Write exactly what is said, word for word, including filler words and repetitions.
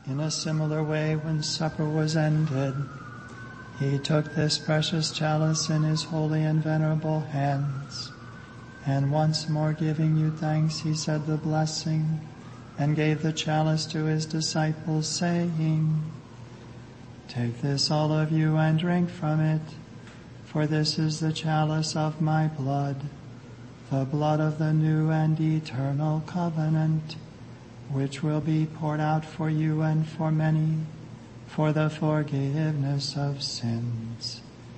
In a similar way, when supper was ended, he took this precious chalice in his holy and venerable hands, and once more giving you thanks, he said the blessing, and gave the chalice to his disciples, saying, "Take this, all of you, and drink from it, for this is the chalice of my blood, the blood of the new and eternal covenant, which will be poured out for you and for many for the forgiveness of sins.